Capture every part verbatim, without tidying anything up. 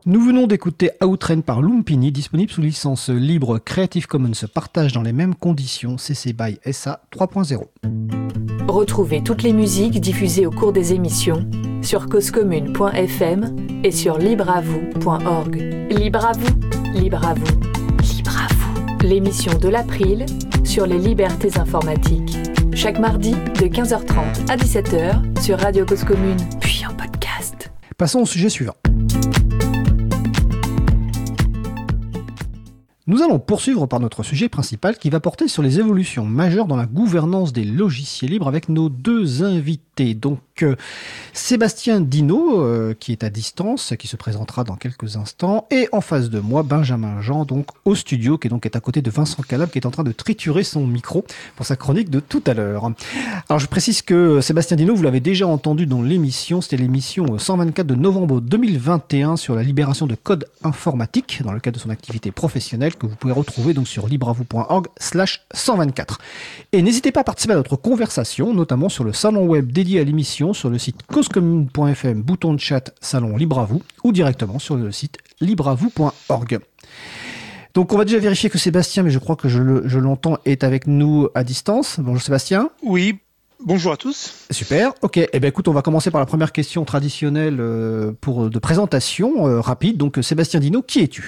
Nous venons d'écouter Outrain par Lumpini, disponible sous licence libre Creative Commons se partage dans les mêmes conditions, C C by S A trois point zéro. Retrouvez toutes les musiques diffusées au cours des émissions sur cause commune point f m et sur libre à vous point org. Libre à vous, libre à vous, libre à vous. L'émission de l'April sur les libertés informatiques. Chaque mardi de quinze heures trente à dix-sept heures sur Radio Cause Commune, puis en podcast. Passons au sujet suivant. Nous allons poursuivre par notre sujet principal qui va porter sur les évolutions majeures dans la gouvernance des logiciels libres avec nos deux invités. Donc euh, Sébastien Dino euh, qui est à distance, qui se présentera dans quelques instants, et en face de moi Benjamin Jean, donc au studio, qui est donc est à côté de Vincent Calab, qui est en train de triturer son micro pour sa chronique de tout à l'heure. Alors je précise que Sébastien Dino, vous l'avez déjà entendu dans l'émission, c'était l'émission cent vingt-quatre de novembre deux mille vingt et un sur la libération de code informatique dans le cadre de son activité professionnelle, que vous pouvez retrouver donc sur libreavou point org slash cent vingt-quatre. Et n'hésitez pas à participer à notre conversation, notamment sur le salon web dédié à l'émission, sur le site cause commune point f m, bouton de chat Salon Libre à vous, ou directement sur le site libreavou point org. Donc on va déjà vérifier que Sébastien, mais je crois que je, le, je l'entends, est avec nous à distance. Bonjour Sébastien. Oui, bonjour à tous. Super, ok. Eh ben écoute, on va commencer par la première question traditionnelle euh, pour, de présentation euh, rapide. Donc Sébastien Dino, qui es-tu ?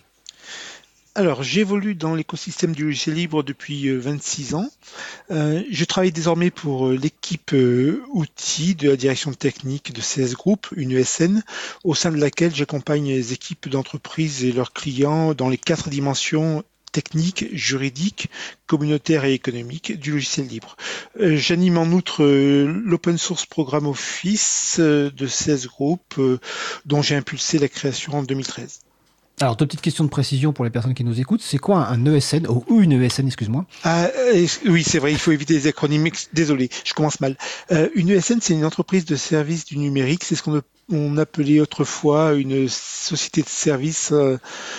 Alors, j'évolue dans l'écosystème du logiciel libre depuis euh, vingt-six ans. Euh, je travaille désormais pour euh, l'équipe euh, outils de la direction technique de C S Group, une E S N, au sein de laquelle j'accompagne les équipes d'entreprises et leurs clients dans les quatre dimensions techniques, juridiques, communautaires et économiques du logiciel libre. Euh, j'anime en outre euh, l'open source programme Office euh, de C S Group, euh, dont j'ai impulsé la création en deux mille treize. Alors, deux petites questions de précision pour les personnes qui nous écoutent. C'est quoi un E S N, ou une E S N, excuse-moi ? Ah, euh, oui, c'est vrai, il faut éviter les acronymes. Désolé, je commence mal. Euh, une E S N, c'est une entreprise de services du numérique. C'est ce qu'on on appelait autrefois une société de services euh,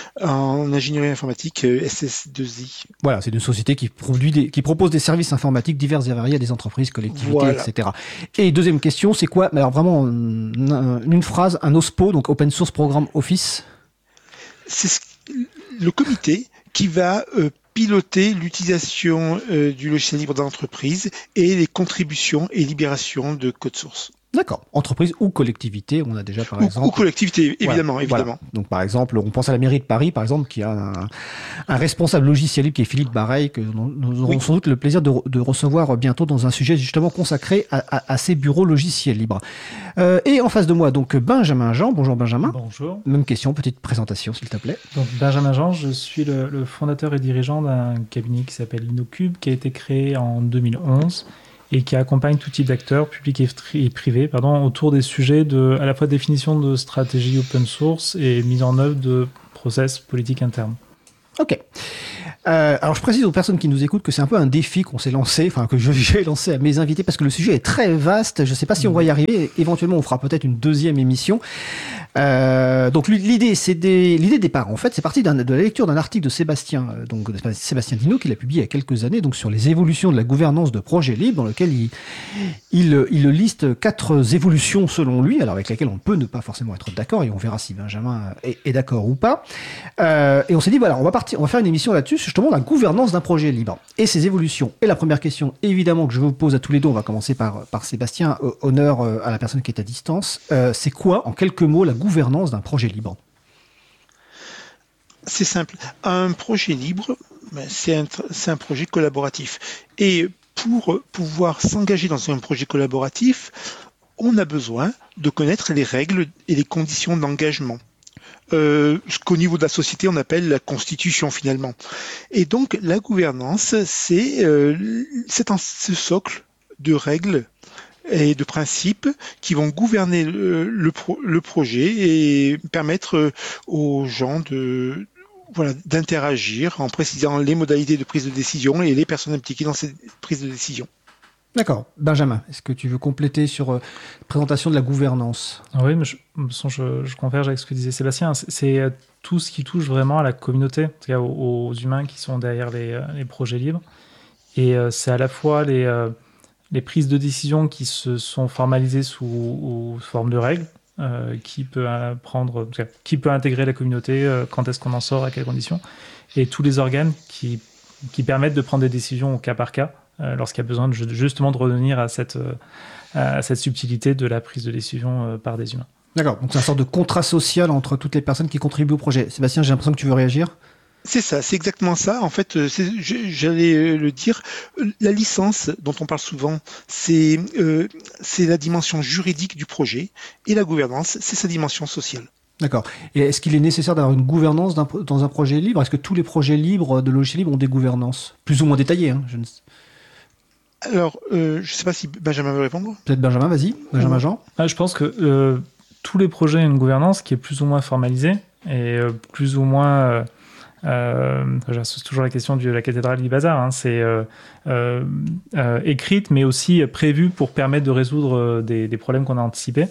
en ingénierie informatique, euh, S S deux I. Voilà, c'est une société qui, produit des, qui propose des services informatiques divers et variés à des entreprises, collectivités, voilà. et cetera. Et deuxième question, c'est quoi ? Alors vraiment, une, une phrase, un O S P O, donc Open Source Program Office. C'est le comité qui va euh, piloter l'utilisation euh, du logiciel libre dans l'entreprise et les contributions et libérations de code source. D'accord. Entreprise ou collectivité, on a déjà par ou, exemple... Ou collectivité, évidemment. Voilà, évidemment. Voilà. Donc par exemple, on pense à la mairie de Paris, par exemple, qui a un, un responsable logiciel libre qui est Philippe Bareil, que nous, nous aurons oui. sans doute le plaisir de, de recevoir bientôt dans un sujet justement consacré à, à, à ces bureaux logiciels libres. Euh, et en face de moi, donc Benjamin Jean. Bonjour Benjamin. Bonjour. Même question, petite présentation s'il te plaît. Donc Benjamin Jean, je suis le, le fondateur et dirigeant d'un cabinet qui s'appelle InnoCube, qui a été créé en deux mille onze et qui accompagne tout type d'acteurs, publics et, et privés, pardon, autour des sujets de, à la fois de définition de stratégie open source et mise en œuvre de process politiques internes. Ok. Euh, alors je précise aux personnes qui nous écoutent que c'est un peu un défi qu'on s'est lancé, enfin que je, j'ai lancé à mes invités parce que le sujet est très vaste. Je ne sais pas si on va y arriver. Éventuellement, on fera peut-être une deuxième émission. Euh, donc l'idée, c'est des, l'idée de départ, en fait, c'est parti d'un, de la lecture d'un article de Sébastien, donc de Sébastien Dino, qu'il a publié il y a quelques années, donc sur les évolutions de la gouvernance de projets libres, dans lequel il, il, il liste quatre évolutions selon lui, alors avec lesquelles on peut ne pas forcément être d'accord, et on verra si Benjamin est, est d'accord ou pas. Euh, et on s'est dit voilà, on va partir, on va faire une émission là-dessus, justement la gouvernance d'un projet libre et ses évolutions. Et la première question, évidemment, que je vous pose à tous les deux, on va commencer par par Sébastien, honneur à la personne qui est à distance. Euh, c'est quoi, en quelques mots, la gouvernance d'un projet libre? C'est simple. Un projet libre, c'est un, c'est un projet collaboratif. Et pour pouvoir s'engager dans un projet collaboratif, on a besoin de connaître les règles et les conditions d'engagement. Euh, ce qu'au niveau de la société, on appelle la constitution finalement. Et donc, la gouvernance, c'est, euh, c'est un, ce socle de règles et de principes qui vont gouverner le, le, pro, le projet et permettre aux gens de, voilà, d'interagir en précisant les modalités de prise de décision et les personnes impliquées dans cette prise de décision. D'accord. Benjamin, est-ce que tu veux compléter sur euh, la présentation de la gouvernance ? Oui, mais je, je, je converge avec ce que disait Sébastien. C'est, c'est tout ce qui touche vraiment à la communauté, c'est-à-dire aux, aux humains qui sont derrière les, les projets libres. Et euh, c'est à la fois les, euh, les prises de décision qui se sont formalisées sous, sous forme de règles, euh, qui peut euh, prendre, qui peut intégrer la communauté, euh, quand est-ce qu'on en sort, à quelles conditions, et tous les organes qui, qui permettent de prendre des décisions au cas par cas, euh, lorsqu'il y a besoin de, justement de revenir à cette, euh, à cette subtilité de la prise de décision euh, par des humains. D'accord, donc c'est une sorte de contrat social entre toutes les personnes qui contribuent au projet. Sébastien, j'ai l'impression que tu veux réagir ? C'est ça, c'est exactement ça. En fait, c'est, j'allais le dire, la licence dont on parle souvent, c'est, euh, c'est la dimension juridique du projet, et la gouvernance, c'est sa dimension sociale. D'accord. Et est-ce qu'il est nécessaire d'avoir une gouvernance d'un, dans un projet libre ? Est-ce que tous les projets libres de logiciels libres ont des gouvernances ? Plus ou moins détaillées, hein, je ne sais. Alors, euh, je ne sais pas si Benjamin veut répondre. Peut-être Benjamin, vas-y. Benjamin Jean. Ah, je pense que euh, tous les projets ont une gouvernance qui est plus ou moins formalisée et euh, plus ou moins... Euh, euh, j'associe toujours la question de la cathédrale du bazar. Hein, c'est euh, euh, euh, écrite, mais aussi prévue pour permettre de résoudre des, des problèmes qu'on a anticipés.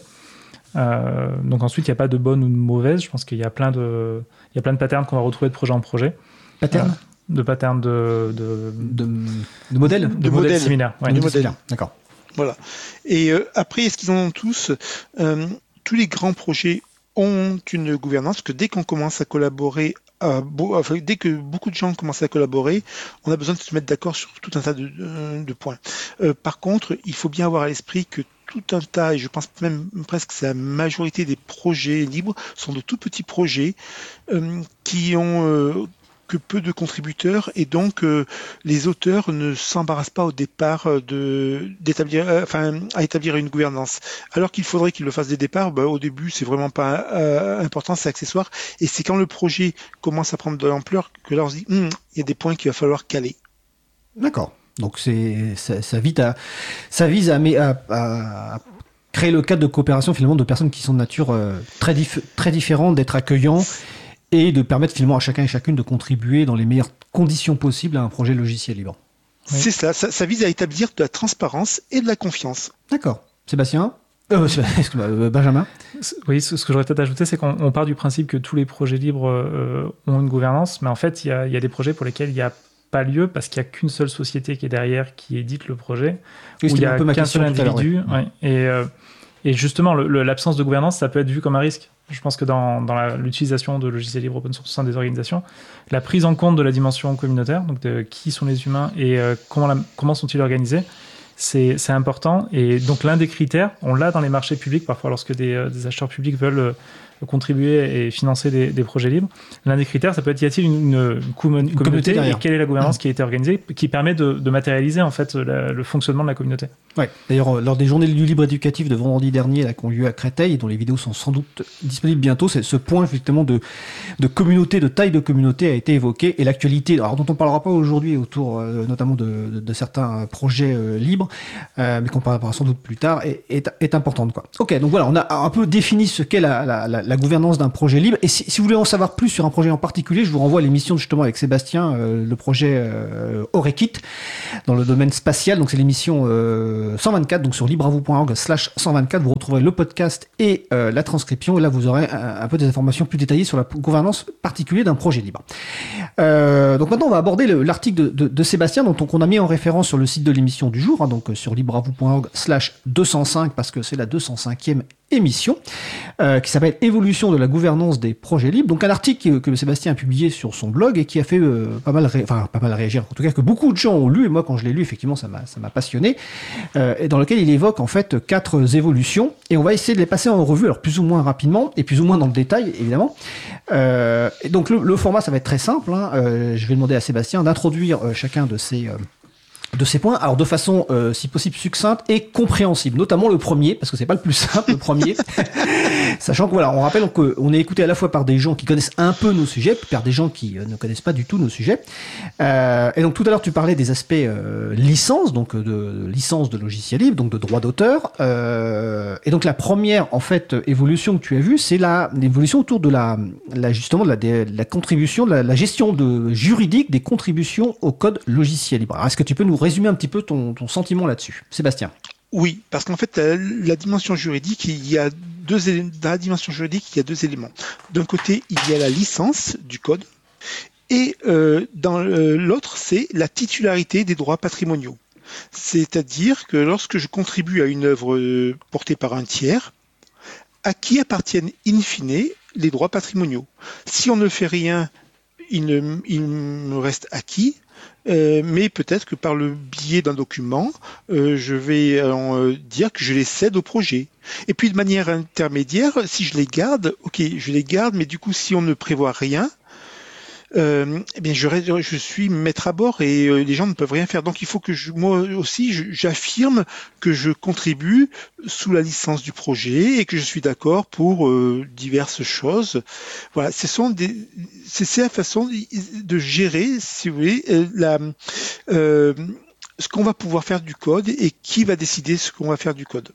Euh, donc ensuite, il n'y a pas de bonne ou de mauvaise. Je pense qu'il y a plein de, il y a plein de patterns qu'on va retrouver de projet en projet. Patterns euh, De patterns de... De, de, de modèles De, de modèles modèle. similaires. Ouais, de modèles. D'accord. Voilà. Et euh, après, est-ce qu'ils en ont tous euh, Tous les grands projets ont une gouvernance, parce que dès qu'on commence à collaborer, à beau, enfin, dès que beaucoup de gens commencent à collaborer, on a besoin de se mettre d'accord sur tout un tas de, de, de points. Euh, par contre, il faut bien avoir à l'esprit que tout un tas, et je pense même presque que c'est la majorité des projets libres, sont de tout petits projets euh, qui ont... Euh, que peu de contributeurs, et donc euh, les auteurs ne s'embarrassent pas au départ de d'établir, euh, enfin à établir une gouvernance. Alors qu'il faudrait qu'ils le fassent dès le départ, bah, au début c'est vraiment pas euh, important, c'est accessoire, et c'est quand le projet commence à prendre de l'ampleur que là on se dit hm, il y a des points qu'il va falloir caler. D'accord. Donc c'est ça, ça, vite à, ça vise à, à, à créer le cadre de coopération finalement de personnes qui sont de nature euh, très dif- très différente, d'être accueillants. Et de permettre finalement à chacun et chacune de contribuer dans les meilleures conditions possibles à un projet logiciel libre. Oui. C'est ça, ça, ça vise à établir de la transparence et de la confiance. D'accord. Sébastien euh, euh, Benjamin Oui, ce que j'aurais peut-être ajouté, c'est qu'on on part du principe que tous les projets libres euh, ont une gouvernance, mais en fait, il y a, y a des projets pour lesquels il n'y a pas lieu parce qu'il n'y a qu'une seule société qui est derrière, qui édite le projet, oui, où il n'y a qu'un seul individu. Ouais. Ouais. Et, euh, et justement, le, le, l'absence de gouvernance, ça peut être vu comme un risque. Je pense que dans, dans la, l'utilisation de logiciels libres open source au sein des organisations, la prise en compte de la dimension communautaire, donc de qui sont les humains et euh, comment, la, comment sont-ils organisés, c'est, c'est important. Et donc l'un des critères, on l'a dans les marchés publics, parfois lorsque des, euh, des acheteurs publics veulent euh, contribuer et financer des, des projets libres. L'un des critères, ça peut être, y a-t-il une, une, une communauté, communauté et quelle est la gouvernance mmh. qui a été organisée, qui permet de, de matérialiser en fait la, le fonctionnement de la communauté. Ouais. D'ailleurs, lors des journées du libre éducatif de vendredi dernier, là, qui ont lieu à Créteil, dont les vidéos sont sans doute disponibles bientôt, c'est ce point effectivement de, de communauté, de taille de communauté a été évoqué, et l'actualité, alors dont on parlera pas aujourd'hui autour euh, notamment de, de, de certains projets euh, libres, euh, mais qu'on parlera sans doute plus tard, est, est, est importante, quoi. Ok, donc voilà, on a un peu défini ce qu'est la, la, la, la gouvernance d'un projet libre, et si, si vous voulez en savoir plus sur un projet en particulier, je vous renvoie à l'émission justement avec Sébastien, euh, le projet euh, Orekit, dans le domaine spatial, donc c'est l'émission euh, cent vingt-quatre, donc sur libravou.org slash cent vingt-quatre, vous retrouverez le podcast et euh, la transcription, et là vous aurez un, un peu des informations plus détaillées sur la gouvernance particulière d'un projet libre. Euh, donc maintenant on va aborder le, l'article de, de, de Sébastien, dont on, qu'on a mis en référence sur le site de l'émission du jour, hein, donc sur libravou.org slash deux cent cinq, parce que c'est la deux cent cinquième émission, euh, qui s'appelle Évolution de la gouvernance des projets libres. Donc un article que, que Sébastien a publié sur son blog et qui a fait euh, pas mal, ré... enfin pas mal réagir, en tout cas que beaucoup de gens ont lu, et moi quand je l'ai lu effectivement ça m'a ça m'a passionné, euh, et dans lequel il évoque en fait quatre évolutions, et on va essayer de les passer en revue, alors plus ou moins rapidement et plus ou moins dans le détail évidemment. Euh, et donc le, le format ça va être très simple, hein. euh, je vais demander à Sébastien d'introduire euh, chacun de ces euh, de ces points, alors de façon euh, si possible succincte et compréhensible, notamment le premier, parce que c'est pas le plus simple, le premier, sachant que voilà, on rappelle qu'on est écouté à la fois par des gens qui connaissent un peu nos sujets, par des gens qui euh, ne connaissent pas du tout nos sujets, euh, et donc tout à l'heure tu parlais des aspects euh, licence, donc de, de licence de logiciel libre, donc de droit d'auteur, euh, et donc la première en fait évolution que tu as vue, c'est la l'évolution autour de la, la justement de la, de la contribution, de la, la gestion de juridique des contributions au code logiciel libre. Alors, est-ce que tu peux nous résumer un petit peu ton, ton sentiment là-dessus, Sébastien? Oui, parce qu'en fait, la dimension juridique, il y a deux éléments. Dans la dimension juridique, il y a deux éléments. D'un côté, il y a la licence du code, et euh, dans l'autre, c'est la titularité des droits patrimoniaux. C'est-à-dire que lorsque je contribue à une œuvre portée par un tiers, à qui appartiennent in fine les droits patrimoniaux. Si on ne fait rien, il, ne, il me reste acquis, euh, mais peut-être que par le biais d'un document, euh, je vais euh, dire que je les cède au projet. Et puis de manière intermédiaire, si je les garde, ok, je les garde, mais du coup, si on ne prévoit rien, Euh, eh bien, je, je suis maître à bord et euh, les gens ne peuvent rien faire. Donc, il faut que je, moi aussi, je, j'affirme que je contribue sous la licence du projet et que je suis d'accord pour euh, diverses choses. Voilà, ce sont des, c'est, c'est la façon de gérer, si vous voulez, la, euh, ce qu'on va pouvoir faire du code et qui va décider ce qu'on va faire du code.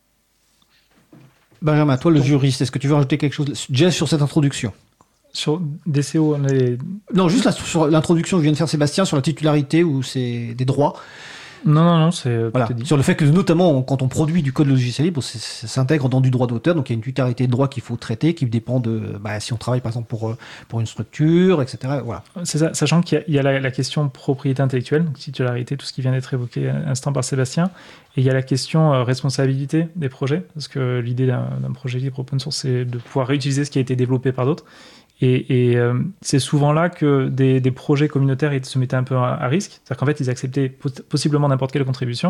Benjamin, toi, le Donc, juriste, est-ce que tu veux rajouter quelque chose déjà sur cette introduction? Sur D C O, on est... Non, juste là, sur l'introduction que vient de faire Sébastien sur la titularité ou c'est des droits. Non, non, non, c'est... Voilà. Sur le fait que, notamment, quand on produit du code logiciel libre, c'est, ça s'intègre dans du droit d'auteur, donc il y a une titularité de droit qu'il faut traiter, qui dépend de... Bah, si on travaille, par exemple, pour, pour une structure, et cetera. Voilà. C'est ça, sachant qu'il y a, il y a la, la question propriété intellectuelle, donc titularité, tout ce qui vient d'être évoqué à l'instant par Sébastien, et il y a la question euh, responsabilité des projets, parce que l'idée d'un, d'un projet libre open source, c'est de pouvoir réutiliser ce qui a été développé par d'autres. Et, et euh, c'est souvent là que des, des projets communautaires ils se mettaient un peu à, à risque. C'est-à-dire qu'en fait, ils acceptaient po- possiblement n'importe quelle contribution.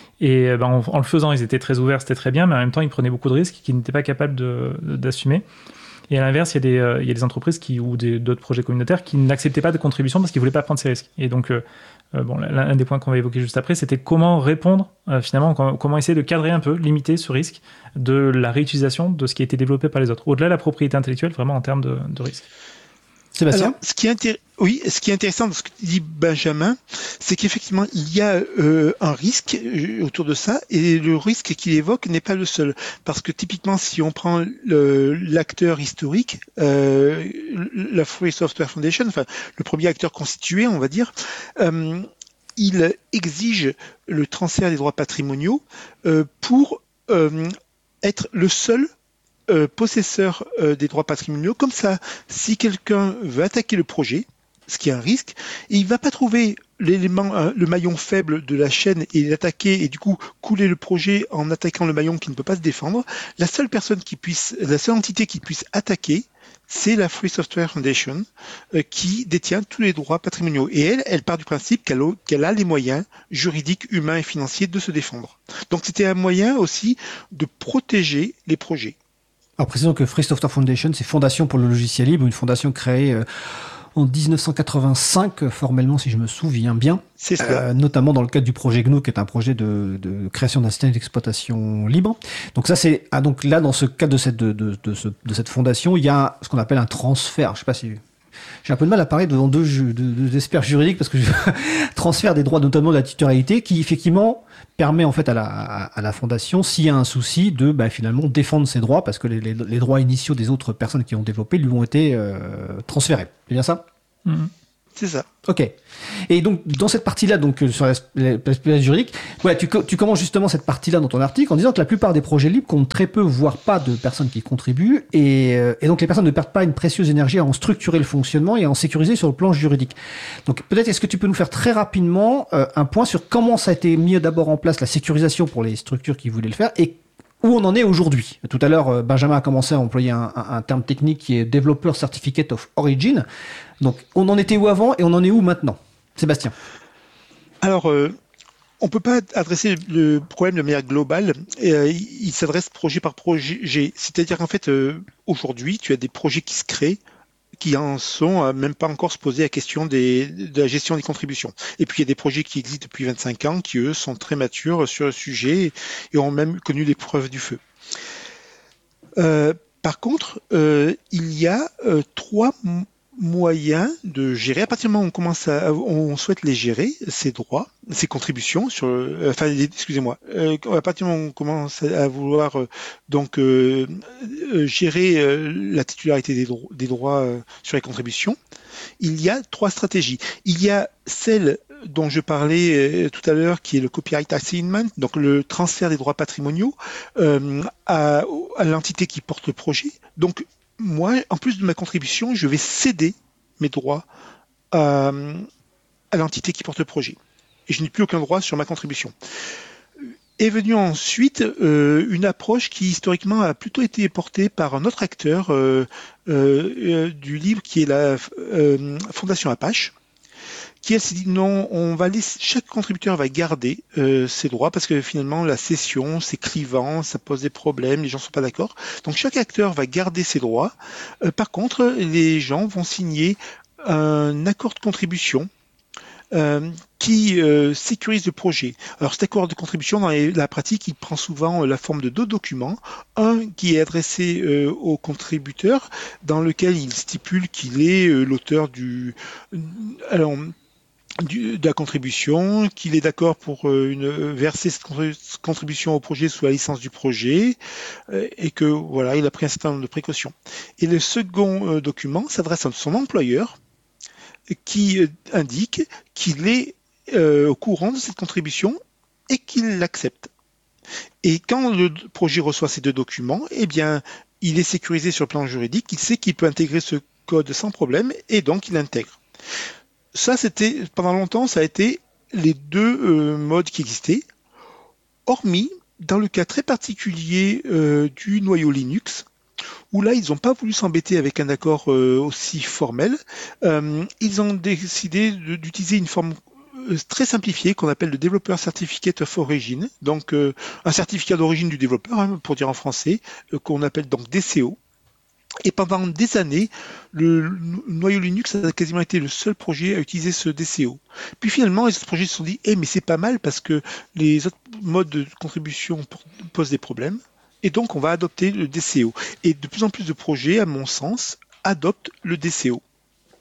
Et ben, en, en le faisant, ils étaient très ouverts, c'était très bien, mais en même temps, ils prenaient beaucoup de risques qu'ils n'étaient pas capables de, de, d'assumer. Et à l'inverse, il y a des, euh, il y a des entreprises qui, ou des, d'autres projets communautaires qui n'acceptaient pas de contribution parce qu'ils ne voulaient pas prendre ces risques. Et donc, euh, euh, bon, l'un des points qu'on va évoquer juste après, c'était comment répondre, euh, finalement, comment, comment essayer de cadrer un peu, limiter ce risque de la réutilisation de ce qui a été développé par les autres. Au-delà de la propriété intellectuelle, vraiment en termes de, de risque. Sébastien ? Alors, ce qui est intér- oui, ce qui est intéressant dans ce que dit Benjamin, c'est qu'effectivement, il y a euh, un risque autour de ça, et le risque qu'il évoque n'est pas le seul. Parce que typiquement, si on prend le, l'acteur historique, euh, la Free Software Foundation, enfin le premier acteur constitué, on va dire, euh, il exige le transfert des droits patrimoniaux euh, pour euh, être le seul Euh, possesseur euh, des droits patrimoniaux. Comme ça, si quelqu'un veut attaquer le projet, ce qui est un risque, il ne va pas trouver l'élément, euh, le maillon faible de la chaîne et l'attaquer et du coup couler le projet en attaquant le maillon qui ne peut pas se défendre. La seule personne qui puisse, la seule entité qui puisse attaquer, c'est la Free Software Foundation euh, qui détient tous les droits patrimoniaux. Et elle, elle part du principe qu'elle a, qu'elle a les moyens juridiques, humains et financiers de se défendre. Donc c'était un moyen aussi de protéger les projets. Alors précisons que Free Software Foundation, c'est Fondation pour le logiciel libre, une fondation créée euh, en dix-neuf cent quatre-vingt-cinq, formellement si je me souviens bien. C'est ça. Euh, notamment dans le cadre du projet G N U, qui est un projet de, de création d'un système d'exploitation libre. Donc ça c'est ah, donc là dans ce cadre de cette de, de, de, ce, de cette fondation, il y a ce qu'on appelle un transfert. Je sais pas si j'ai un peu de mal à parler devant deux, deux, deux experts juridiques parce que je transfert des droits, notamment de la titularisation, qui effectivement permet en fait à la, à la fondation, s'il y a un souci, de bah, finalement défendre ses droits parce que les, les, les droits initiaux des autres personnes qui ont développé lui ont été euh, transférés. C'est bien ça ? Mmh. C'est ça. Ok. Et donc, dans cette partie-là, donc sur l'aspect juridique, ouais, tu, tu commences justement cette partie-là dans ton article en disant que la plupart des projets libres comptent très peu, voire pas de personnes qui contribuent, et, euh, et donc les personnes ne perdent pas une précieuse énergie à en structurer le fonctionnement et à en sécuriser sur le plan juridique. Donc, peut-être est-ce que tu peux nous faire très rapidement euh, un point sur comment ça a été mis d'abord en place, la sécurisation pour les structures qui voulaient le faire, et où on en est aujourd'hui. Tout à l'heure, Benjamin a commencé à employer un, un, un terme technique qui est Developer Certificate of Origin. Donc, on en était où avant et on en est où maintenant ? Sébastien. Alors, euh, on ne peut pas adresser le problème de manière globale. Et, euh, il s'adresse projet par projet. C'est-à-dire qu'en fait, euh, aujourd'hui, tu as des projets qui se créent, qui en sont euh, même pas encore se poser la question des, de la gestion des contributions. Et puis il y a des projets qui existent depuis vingt-cinq ans, qui eux sont très matures sur le sujet et ont même connu les preuves du feu. Euh, par contre, euh, il y a euh, trois m- moyens de gérer. À partir du moment où on commence à, on souhaite les gérer, ces droits, ces contributions sur, euh, enfin, excusez-moi, euh, à partir du moment où on commence à vouloir euh, donc euh, euh, gérer euh, la titularité des, dro- des droits euh, sur les contributions, il y a trois stratégies. Il y a celle dont je parlais euh, tout à l'heure, qui est le copyright assignment, donc le transfert des droits patrimoniaux euh, à, à l'entité qui porte le projet. Donc moi, en plus de ma contribution, je vais céder mes droits à, à l'entité qui porte le projet. Et je n'ai plus aucun droit sur ma contribution. Est venue ensuite euh, une approche qui historiquement a plutôt été portée par un autre acteur euh, euh, du livre qui est la euh, Fondation Apache, qui elle s'est dit non, on va laisser, chaque contributeur va garder euh, ses droits parce que finalement la cession c'est clivant, ça pose des problèmes, les gens sont pas d'accord. Donc chaque acteur va garder ses droits. Euh, par contre, les gens vont signer un accord de contribution Euh, qui euh, sécurise le projet. Alors cet accord de contribution dans les, la pratique, il prend souvent euh, la forme de deux documents. Un qui est adressé euh, au contributeur, dans lequel il stipule qu'il est euh, l'auteur du, alors, du, de la contribution, qu'il est d'accord pour euh, une, verser cette contribution au projet sous la licence du projet, euh, et que voilà, il a pris un certain nombre de précautions. Et le second euh, document s'adresse à son employeur, qui indique qu'il est euh, au courant de cette contribution et qu'il l'accepte. Et quand le projet reçoit ces deux documents, eh bien, il est sécurisé sur le plan juridique, il sait qu'il peut intégrer ce code sans problème et donc il l'intègre. Ça, c'était, pendant longtemps, ça a été les deux euh, modes qui existaient, hormis dans le cas très particulier euh, du noyau Linux, où là, ils n'ont pas voulu s'embêter avec un accord euh, aussi formel. Euh, ils ont décidé de, d'utiliser une forme euh, très simplifiée qu'on appelle le Developer Certificate of Origin, donc euh, un certificat d'origine du développeur, hein, pour dire en français, euh, qu'on appelle donc D C O. Et pendant des années, le, le noyau Linux a quasiment été le seul projet à utiliser ce D C O. Puis finalement, les autres projets se sont dit eh, « mais c'est pas mal parce que les autres modes de contribution posent des problèmes. » Et donc, on va adopter le D C O. Et de plus en plus de projets, à mon sens, adoptent le D C O.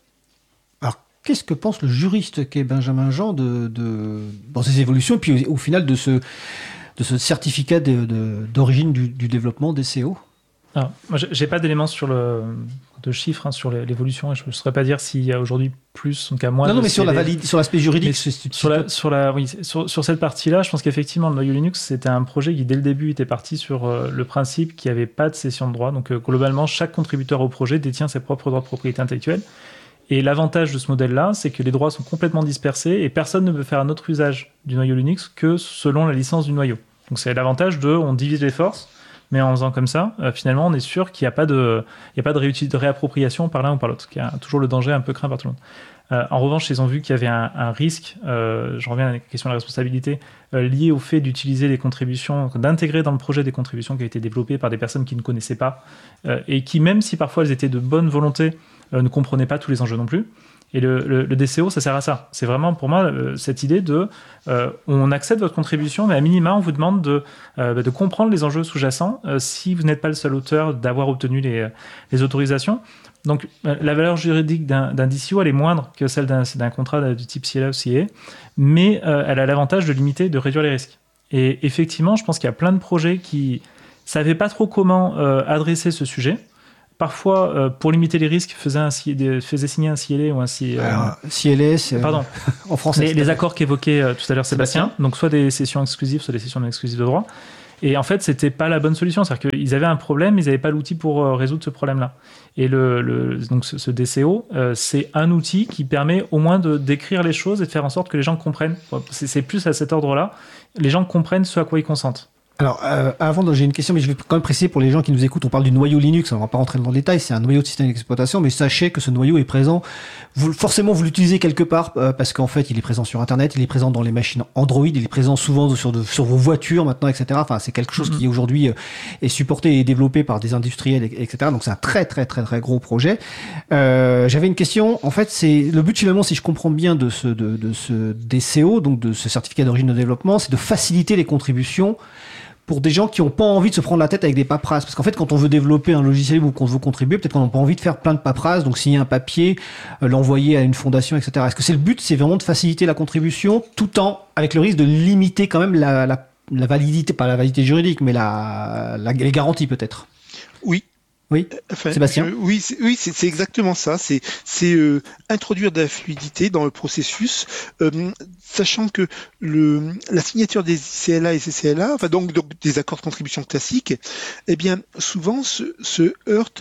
Alors, qu'est-ce que pense le juriste qu'est Benjamin Jean de, de, dans ces évolutions, et puis au, au final de ce, de ce certificat de, de, d'origine du, du développement D C O ? Alors, moi, j'ai pas d'éléments sur le, de chiffres hein, sur l'évolution, et je ne saurais pas dire s'il y a aujourd'hui plus, donc à moins. Non, non, de mais sur, la valide, sur l'aspect juridique. C'est, sur, la, sur, la, oui, sur, sur cette partie-là, je pense qu'effectivement, le noyau Linux, c'était un projet qui, dès le début, était parti sur euh, le principe qu'il n'y avait pas de cession de droit. Donc, euh, globalement, chaque contributeur au projet détient ses propres droits de propriété intellectuelle. Et l'avantage de ce modèle-là, c'est que les droits sont complètement dispersés et personne ne peut faire un autre usage du noyau Linux que selon la licence du noyau. Donc, c'est l'avantage de, on divise les forces. Mais en faisant comme ça, euh, finalement, on est sûr qu'il n'y a pas de, il y a pas de, réutil- de réappropriation par l'un ou par l'autre, qui a toujours le danger un peu craint par tout le monde. Euh, en revanche, ils ont vu qu'il y avait un, un risque, euh, je reviens à la question de la responsabilité, euh, lié au fait d'utiliser les contributions, d'intégrer dans le projet des contributions qui ont été développées par des personnes qui ne connaissaient pas, euh, et qui, même si parfois elles étaient de bonne volonté, euh, ne comprenaient pas tous les enjeux non plus. Et le, le, le D C O, ça sert à ça. C'est vraiment pour moi euh, cette idée de euh, on accepte votre contribution, mais à minima, on vous demande de, euh, de comprendre les enjeux sous-jacents euh, si vous n'êtes pas le seul auteur d'avoir obtenu les, les autorisations. Donc euh, la valeur juridique d'un, d'un D C O, elle est moindre que celle d'un, d'un contrat du type C L A ou C A, mais euh, elle a l'avantage de limiter, de réduire les risques. Et effectivement, je pense qu'il y a plein de projets qui ne savaient pas trop comment euh, adresser ce sujet. Parfois, euh, pour limiter les risques, faisait, un, faisait signer un C L A ou un C... Euh, C L S, euh, pardon, en français. Les, les accords qu'évoquait euh, tout à l'heure Sébastien, Sébastien, donc soit des sessions exclusives, soit des sessions non exclusives de droit. Et en fait, c'était pas la bonne solution. C'est-à-dire qu'ils avaient un problème, mais ils n'avaient pas l'outil pour euh, résoudre ce problème-là. Et le, le, donc ce, ce D C O, euh, c'est un outil qui permet au moins de décrire les choses et de faire en sorte que les gens comprennent. C'est, c'est plus à cet ordre-là. Les gens comprennent ce à quoi ils consentent. Alors, euh, avant, j'ai une question, mais je vais quand même préciser pour les gens qui nous écoutent, on parle du noyau Linux, on va pas rentrer dans le détail, c'est un noyau de système d'exploitation, mais sachez que ce noyau est présent, vous, forcément vous l'utilisez quelque part, euh, parce qu'en fait il est présent sur Internet, il est présent dans les machines Android, il est présent souvent sur, de, sur vos voitures maintenant, et cetera. Enfin, c'est quelque chose mm-hmm. qui aujourd'hui euh, est supporté et développé par des industriels, et cetera. Donc c'est un très très très très gros projet. Euh, j'avais une question, en fait, c'est le but finalement, si je comprends bien, de ce, de, de ce D C O, donc de ce certificat d'origine de développement, c'est de faciliter les contributions pour des gens qui n'ont pas envie de se prendre la tête avec des paperasses. Parce qu'en fait, quand on veut développer un logiciel ou qu'on veut contribuer, peut-être qu'on n'a pas envie de faire plein de paperasses, donc signer un papier, euh, l'envoyer à une fondation, et cetera. Est-ce que c'est le but, c'est vraiment de faciliter la contribution, tout en, avec le risque de limiter quand même la, la, la validité, pas la validité juridique, mais la, la, les garanties peut-être? Oui. Oui, enfin, Sébastien. Je, oui, c'est, oui, c'est, c'est exactement ça. C'est, c'est euh, introduire de la fluidité dans le processus, euh, sachant que le, la signature des C L A et C C L A, enfin donc, donc des accords de contribution classiques, eh bien souvent se, se heurte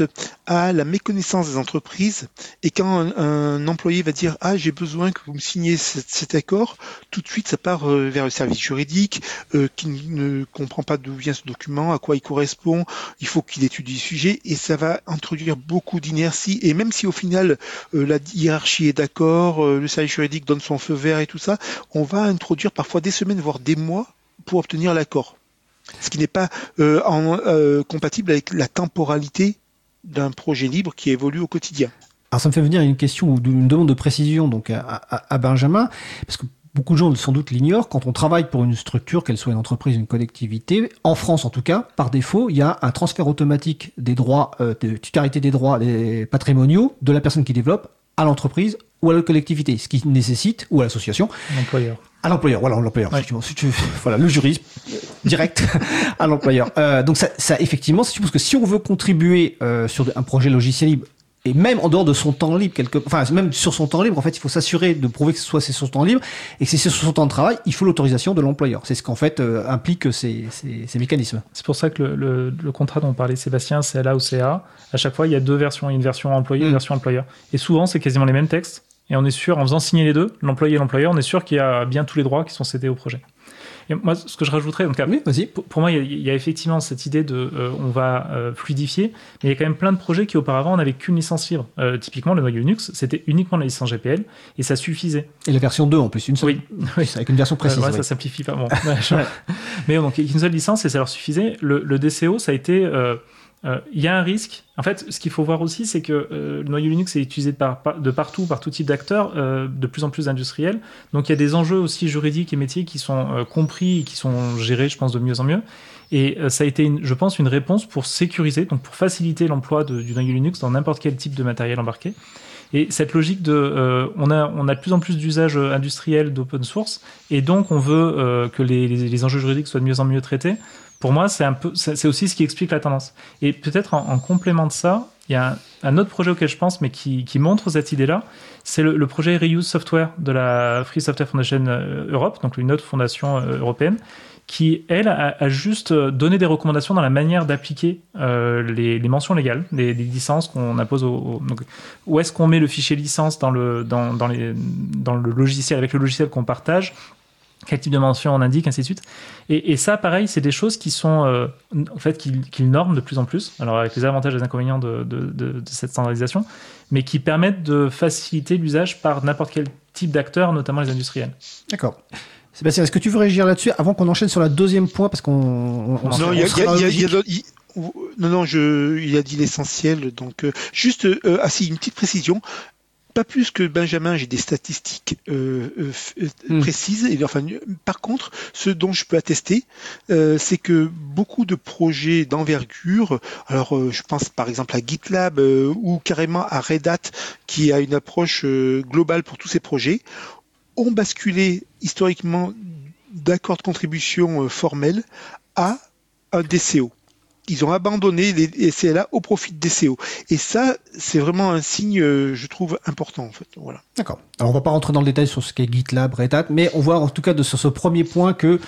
à la méconnaissance des entreprises. Et quand un, un employé va dire « Ah, j'ai besoin que vous me signiez cet, cet accord », tout de suite, ça part euh, vers le service juridique euh, qui ne comprend pas d'où vient ce document, à quoi il correspond. Il faut qu'il étudie le sujet et ça va introduire beaucoup d'inertie. Et même si au final, euh, la hiérarchie est d'accord, euh, le service juridique donne son feu vert et tout ça, on va introduire parfois des semaines, voire des mois pour obtenir l'accord. Ce qui n'est pas euh, en, euh, compatible avec la temporalité d'un projet libre qui évolue au quotidien. Alors ça me fait venir à une question ou une demande de précision donc à, à, à Benjamin, parce que beaucoup de gens sans doute l'ignorent, quand on travaille pour une structure, qu'elle soit une entreprise, une collectivité, en France en tout cas, par défaut, il y a un transfert automatique des droits, euh, de titularisation des droits des patrimoniaux de la personne qui développe à l'entreprise ou à la collectivité, ce qui nécessite, ou à l'association, l'employeur. À l'employeur, voilà, l'employeur. Ouais. Si tu, voilà, le juriste direct à l'employeur. Euh, donc ça, ça, effectivement, c'est parce que si on veut contribuer euh, sur un projet logiciel libre, et même en dehors de son temps libre, quelque, enfin même sur son temps libre, en fait, il faut s'assurer de prouver que ce soit c'est son temps libre et que c'est sur son temps de travail, il faut l'autorisation de l'employeur. C'est ce qu'en fait euh, implique ces, ces, ces mécanismes. C'est pour ça que le, le, le contrat dont parlait Sébastien, C L A ou C A, à chaque fois, il y a deux versions, il y a une version employé, mmh. une version employeur. Et souvent, c'est quasiment les mêmes textes. Et on est sûr, en faisant signer les deux, l'employé et l'employeur, on est sûr qu'il y a bien tous les droits qui sont cédés au projet. Et moi, ce que je rajouterais, donc, oui, vas-y. Pour, pour moi, il y, a, il y a effectivement cette idée de euh, on va euh, fluidifier, mais il y a quand même plein de projets qui auparavant n'avaient qu'une licence libre. Euh, typiquement, le noyau Linux, c'était uniquement la licence G P L et ça suffisait. Et la version deux en plus, une seule. Oui, oui. Avec une version précise. Euh, ouais, oui. Ça simplifie pas. Bon. ouais. Mais donc, une seule licence et ça leur suffisait. Le, le D C O, ça a été. Euh, Il euh, y a un risque. En fait, ce qu'il faut voir aussi, c'est que euh, le noyau Linux est utilisé de, par, de partout, par tout type d'acteurs, euh, de plus en plus industriels. Donc, il y a des enjeux aussi juridiques et métiers qui sont euh, compris et qui sont gérés, je pense, de mieux en mieux. Et euh, ça a été, une, je pense, une réponse pour sécuriser, donc pour faciliter l'emploi de, du noyau Linux dans n'importe quel type de matériel embarqué. Et cette logique de, euh, on a, on a de plus en plus d'usages industriels d'open source, et donc on veut euh, que les, les, les enjeux juridiques soient de mieux en mieux traités. Pour moi, c'est un peu, c'est aussi ce qui explique la tendance. Et peut-être en, en complément de ça, il y a un, un autre projet auquel je pense, mais qui, qui montre cette idée-là, c'est le, le projet Reuse Software de la Free Software Foundation Europe, donc une autre fondation européenne, qui, elle, a, a juste donné des recommandations dans la manière d'appliquer euh, les, les mentions légales, les, les licences qu'on impose au... au donc, où est-ce qu'on met le fichier licence dans le, dans, dans les, dans le logiciel, avec le logiciel qu'on partage, quel type de mention on indique, ainsi de suite. Et, et ça, pareil, c'est des choses qui sont, euh, en fait, qui, qui norment de plus en plus, alors avec les avantages et les inconvénients de, de, de, de cette standardisation, mais qui permettent de faciliter l'usage par n'importe quel type d'acteurs, notamment les industriels. D'accord. Sébastien, est-ce que tu veux réagir là-dessus avant qu'on enchaîne sur le deuxième point, parce qu'on... On, on non, il y a, y a, y a, y a, y a, non, non, je, il a dit l'essentiel. Donc, euh, juste, euh, ah si, une petite précision. Pas plus que Benjamin, j'ai des statistiques euh, euh, mmh. précises. Et, enfin, par contre, ce dont je peux attester, euh, c'est que beaucoup de projets d'envergure, alors euh, je pense par exemple à GitLab euh, ou carrément à Red Hat, qui a une approche euh, globale pour tous ces projets, ont basculé historiquement d'accords de contribution euh, formels à un D C O. Ils ont abandonné les C L A au profit de D C O. Et ça, c'est vraiment un signe, euh, je trouve, important, en fait. Voilà. D'accord. Alors, on va pas rentrer dans le détail sur ce qu'est GitLab, Red Hat, mais on voit en tout cas de, sur ce premier point que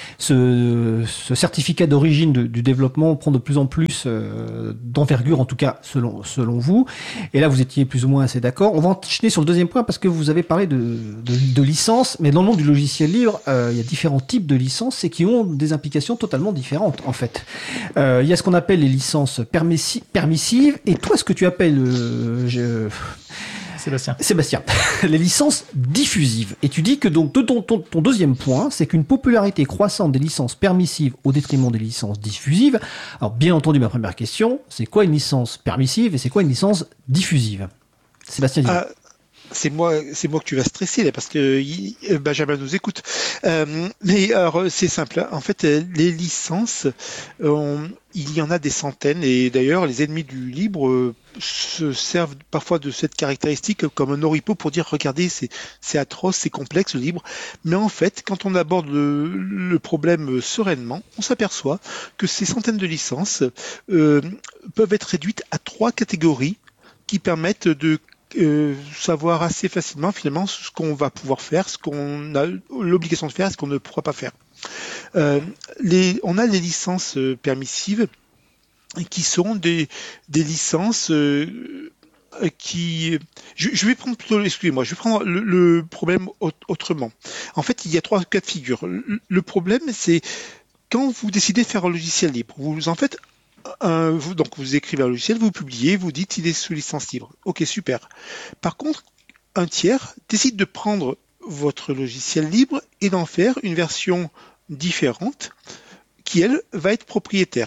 ce, ce certificat d'origine de, du développement prend de plus en plus euh, d'envergure, en tout cas, selon, selon vous. Et là, vous étiez plus ou moins assez d'accord. On va enchaîner sur le deuxième point parce que vous avez parlé de, de, de licences, mais dans le monde du logiciel libre, euh, il y a différents types de licences et qui ont des implications totalement différentes, en fait. Euh, il y a ce qu'on appelle les licences permissi- permissives, et toi, ce que tu appelles... Euh, je... Sébastien. Sébastien, les licences diffusives. Et tu dis que donc ton, ton, ton deuxième point, c'est qu'une popularité croissante des licences permissives au détriment des licences diffusives. Alors bien entendu, ma première question, c'est quoi une licence permissive et c'est quoi une licence diffusive? Sébastien, dis-moi. Ah, c'est moi, c'est moi que tu vas stresser là parce que y, Benjamin nous écoute. Euh, mais alors c'est simple. Hein. En fait, les licences, on, il y en a des centaines et d'ailleurs les ennemis du libre euh, se servent parfois de cette caractéristique comme un oripeau pour dire regardez c'est c'est atroce, c'est complexe le libre. Mais en fait, quand on aborde le, le problème sereinement, on s'aperçoit que ces centaines de licences euh, peuvent être réduites à trois catégories qui permettent de Euh, savoir assez facilement finalement ce qu'on va pouvoir faire, ce qu'on a l'obligation de faire, ce qu'on ne pourra pas faire. Euh, les, on a les licences permissives qui sont des, des licences euh, qui... Je, je vais prendre plutôt, excusez-moi, je vais prendre le, le problème autrement. En fait, il y a trois cas de figure. Le, le problème, c'est quand vous décidez de faire un logiciel libre, vous en faites un, vous, donc vous écrivez un logiciel, vous publiez, vous dites il est sous licence libre. Ok, super. Par contre, un tiers décide de prendre votre logiciel libre et d'en faire une version différente qui, elle, va être propriétaire.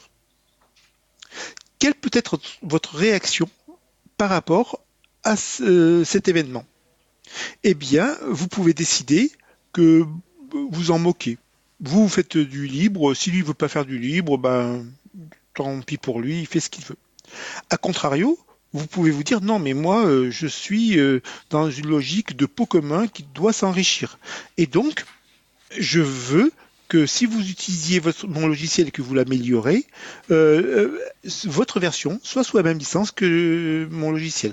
Quelle peut être votre réaction par rapport à ce, cet événement? Eh bien, vous pouvez décider que vous en moquez. Vous faites du libre, si lui ne veut pas faire du libre, ben, tant pis pour lui, il fait ce qu'il veut. A contrario, vous pouvez vous dire, non, mais moi, euh, je suis euh, dans une logique de pot commun qui doit s'enrichir. Et donc, je veux que si vous utilisiez votre, mon logiciel et que vous l'améliorez, euh, euh, votre version soit sous la même licence que mon logiciel.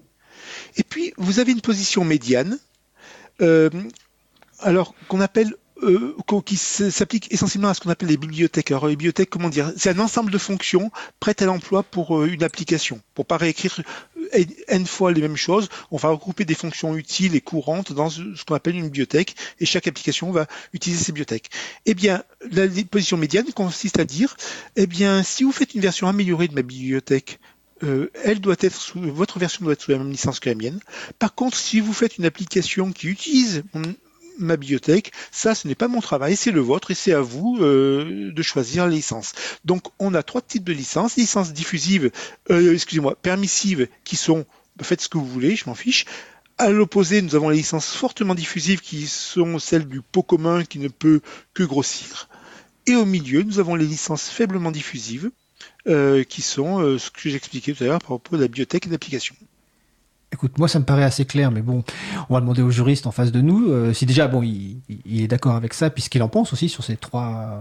Et puis, vous avez une position médiane, euh, alors qu'on appelle, euh, qui s'applique essentiellement à ce qu'on appelle les bibliothèques. Alors, les bibliothèques, comment dire, c'est un ensemble de fonctions prêtes à l'emploi pour euh, une application. Pour pas réécrire n fois les mêmes choses, on va regrouper des fonctions utiles et courantes dans ce qu'on appelle une bibliothèque, et chaque application va utiliser ces bibliothèques. Eh bien, la position médiane consiste à dire, eh bien, si vous faites une version améliorée de ma bibliothèque, euh, elle doit être sous, votre version doit être sous la même licence que la mienne. Par contre, si vous faites une application qui utilise mon, ma bibliothèque, ça, ce n'est pas mon travail, c'est le vôtre, et c'est à vous euh, de choisir les licences. Donc, on a trois types de licences. Licences diffusives, euh, excusez-moi, permissives, qui sont, faites ce que vous voulez, je m'en fiche. À l'opposé, nous avons les licences fortement diffusives, qui sont celles du pot commun qui ne peut que grossir. Et au milieu, nous avons les licences faiblement diffusives, euh, qui sont euh, ce que j'expliquais tout à l'heure par rapport à la bibliothèque et l'application. Écoute, moi ça me paraît assez clair, mais bon, on va demander au juriste en face de nous euh, si déjà, bon, il, il est d'accord avec ça, puisqu'il en pense aussi sur ces trois...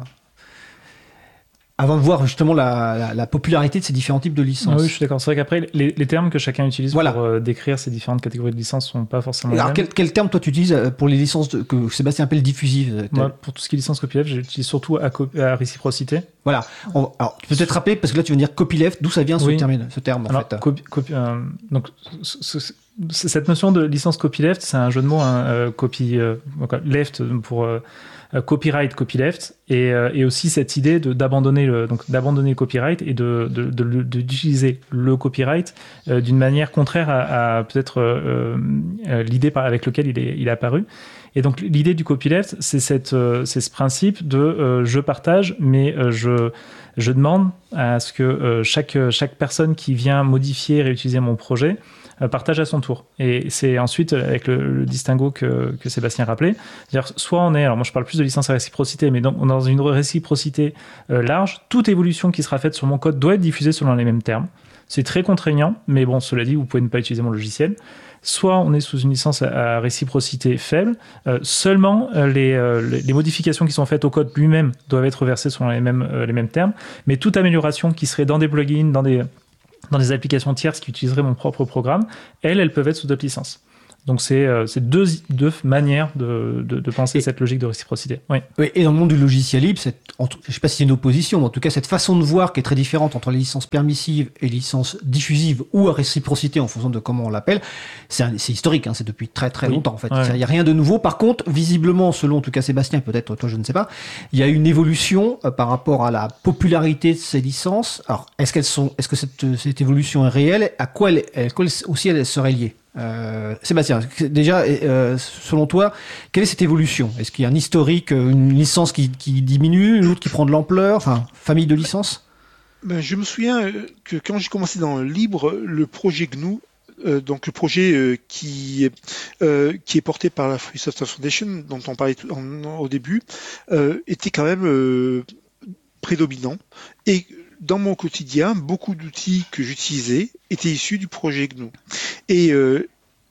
Avant de voir justement la, la, la popularité de ces différents types de licences. Ah oui, je suis d'accord. C'est vrai qu'après, les, les termes que chacun utilise voilà. pour euh, décrire ces différentes catégories de licences sont pas forcément les Alors, mêmes. quel, quel terme toi tu utilises pour les licences de, que Sébastien appelle diffusives? Moi, pour tout ce qui est licence copyleft, j'utilise surtout à, co- à réciprocité. Voilà. On, alors, tu peux peut-être rappeler, parce que là tu veux dire copyleft, d'où ça vient ce oui. terme, ce terme en alors, fait copi, copi, euh, donc, ce, ce, cette notion de licence copyleft, c'est un jeu de mots, hein, euh, copy, euh, left pour euh, copyright, copyleft, et, euh, et aussi cette idée de, d'abandonner le, donc d'abandonner le copyright et de, de, de, de, d'utiliser le copyright euh, d'une manière contraire à, à peut-être euh, euh, l'idée par, avec laquelle il est, il est apparu. Et donc l'idée du copyleft, c'est, cette, euh, c'est ce principe de euh, je partage, mais euh, je, je demande à ce que euh, chaque, chaque personne qui vient modifier et réutiliser mon projet euh, partage à son tour. Et c'est ensuite avec le, le distinguo que, que Sébastien rappelait, c'est-à-dire soit on est, alors moi je parle plus de licence à réciprocité, mais dans, dans une réciprocité euh, large, toute évolution qui sera faite sur mon code doit être diffusée selon les mêmes termes. C'est très contraignant, mais bon, cela dit, vous pouvez ne pas utiliser mon logiciel. Soit on est sous une licence à réciprocité faible, euh, seulement euh, les, euh, les modifications qui sont faites au code lui-même doivent être versées selon les mêmes, euh, les mêmes termes, mais toute amélioration qui serait dans des plugins, dans des, dans des applications tierces qui utiliseraient mon propre programme, elles, elles peuvent être sous d'autres licences. Donc c'est, euh, c'est deux, deux manières de, de, de penser et, cette logique de réciprocité. Oui. Oui, et dans le monde du logiciel libre, cette, entre, je ne sais pas si c'est une opposition, mais en tout cas cette façon de voir qui est très différente entre les licences permissives et les licences diffusives ou à réciprocité en fonction de comment on l'appelle, c'est, un, c'est historique, hein, c'est depuis très très oui. longtemps en fait. Il ouais. n'y a rien de nouveau. Par contre, visiblement, selon en tout cas Sébastien, peut-être toi je ne sais pas, il y a une évolution euh, par rapport à la popularité de ces licences. Alors est-ce qu'elles sont, est-ce que cette, cette évolution est réelle? À quoi elle, à quoi elle, aussi elle serait liée? Euh, Sébastien, déjà, euh, selon toi, quelle est cette évolution? Est-ce qu'il y a un historique, une licence qui, qui diminue, une autre qui prend de l'ampleur, enfin, famille de licences? Ben, je me souviens que quand j'ai commencé dans le libre, le projet G N U, euh, donc le projet euh, qui, euh, qui est porté par la Free Software Foundation, dont on parlait tout, en, au début, euh, était quand même euh, prédominant. Et dans mon quotidien, beaucoup d'outils que j'utilisais étaient issus du projet G N U. Et euh,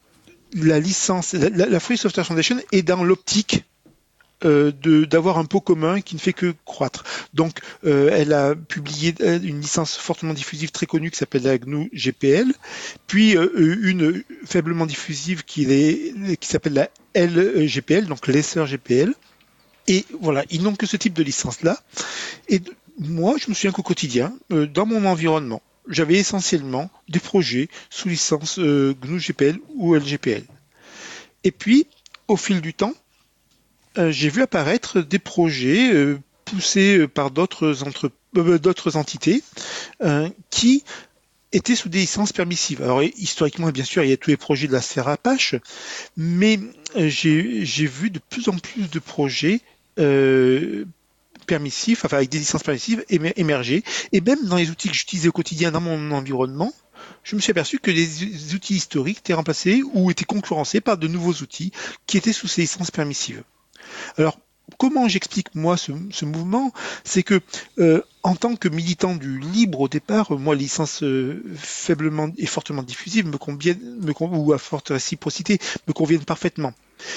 la licence, la, la Free Software Foundation est dans l'optique euh, de, d'avoir un pot commun qui ne fait que croître. Donc, euh, elle a publié une licence fortement diffusive très connue qui s'appelle la G N U G P L, puis euh, une faiblement diffusive qui, est, qui s'appelle la L G P L, donc Lesser G P L. Et voilà, ils n'ont que ce type de licence-là. Et moi, je me souviens qu'au quotidien, euh, dans mon environnement, j'avais essentiellement des projets sous licence euh, G N U G P L ou L G P L. Et puis, au fil du temps, euh, j'ai vu apparaître des projets euh, poussés par d'autres, entre... euh, d'autres entités euh, qui étaient sous des licences permissives. Alors, historiquement, bien sûr, il y a tous les projets de la sphère Apache, mais euh, j'ai, j'ai vu de plus en plus de projets euh, permissifs, enfin avec des licences permissives émerger, et même dans les outils que j'utilisais au quotidien dans mon environnement, je me suis aperçu que les outils historiques étaient remplacés ou étaient concurrencés par de nouveaux outils qui étaient sous ces licences permissives. Alors, comment j'explique moi ce, ce mouvement? C'est que euh, en tant que militant du libre au départ, moi les licences euh, faiblement et fortement diffusives me conviennent, me, ou à forte réciprocité me conviennent parfaitement.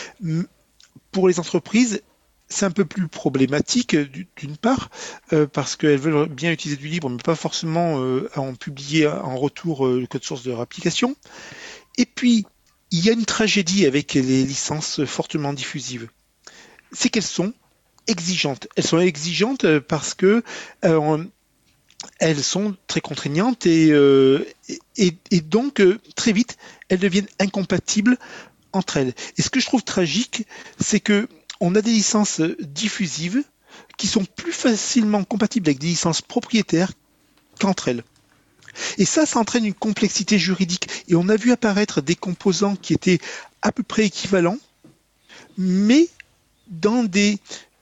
Pour les entreprises, c'est un peu plus problématique d'une part, euh, parce qu'elles veulent bien utiliser du libre, mais pas forcément euh, en publier en retour euh, le code source de leur application. Et puis, il y a une tragédie avec les licences fortement diffusives. C'est qu'elles sont exigeantes. Elles sont exigeantes parce que euh, elles sont très contraignantes et, euh, et, et donc euh, très vite, elles deviennent incompatibles entre elles. Et ce que je trouve tragique, c'est que on a des licences diffusives qui sont plus facilement compatibles avec des licences propriétaires qu'entre elles. Et ça, ça entraîne une complexité juridique. Et on a vu apparaître des composants qui étaient à peu près équivalents, mais dans des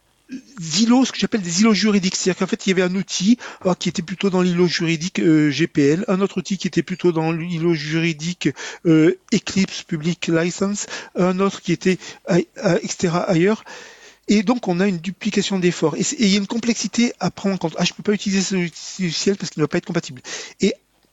îlots, ce que j'appelle des îlots juridiques. C'est-à-dire qu'en fait, il y avait un outil alors, qui était plutôt dans l'îlot juridique euh, G P L, un autre outil qui était plutôt dans l'îlot juridique euh, Eclipse Public License, un autre qui était, euh, euh, et cetera ailleurs. Et donc, on a une duplication d'efforts. Et, et il y a une complexité à prendre en compte. Ah, je peux pas utiliser ce logiciel parce qu'il ne va pas être compatible. Et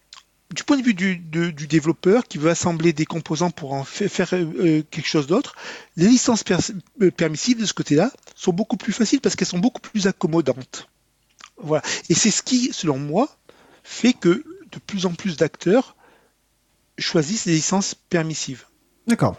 du point de vue du, de, du développeur qui veut assembler des composants pour en fait, faire euh, quelque chose d'autre, les licences per, euh, permissives de ce côté-là sont beaucoup plus faciles parce qu'elles sont beaucoup plus accommodantes. Voilà. Et c'est ce qui, selon moi, fait que de plus en plus d'acteurs choisissent les licences permissives. D'accord.